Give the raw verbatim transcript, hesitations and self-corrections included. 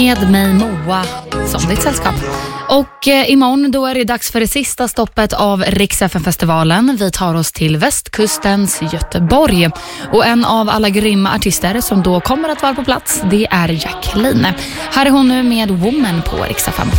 Med mig Moa som ditt sällskap. Och eh, imorgon då är det dags för det sista stoppet av Rix F M-festivalen. Vi tar oss till västkustens Göteborg. Och en av alla grymma artister som då kommer att vara på plats, det är Jacqueline. Här är hon nu med Woman på Rix F M.